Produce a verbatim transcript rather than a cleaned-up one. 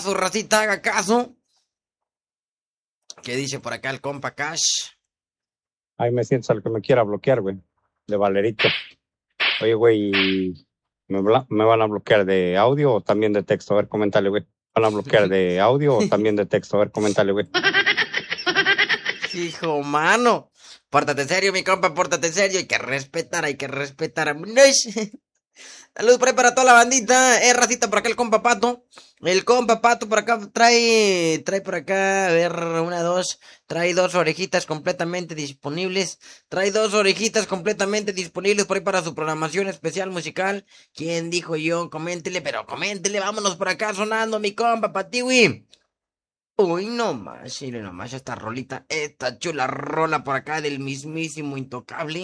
caso, racita, haga caso. ¿Qué dice por acá el compa Cash? Ahí me siento al que me quiera bloquear, güey. De Valerito. Oye, güey, ¿me, bla- ¿me van a bloquear de audio o también de texto? A ver, coméntale, güey. ¿Van a bloquear de audio o también de texto? A ver, coméntale, güey. Hijo, mano. Pórtate serio, mi compa, pórtate serio. Hay que respetar, hay que respetar. Vámonos. Saludos por ahí para toda la bandita. Eh, racita, por acá el compa Pato. El compa Pato por acá trae, trae por acá, a ver, una, dos, trae dos orejitas completamente disponibles. Trae dos orejitas completamente disponibles por ahí para su programación especial musical. ¿Quién dijo yo? Coméntele, pero coméntele, vámonos por acá sonando, mi compa Patiwi. Uy, no más, mire nomás esta rolita, esta chula rola por acá del mismísimo Intocable.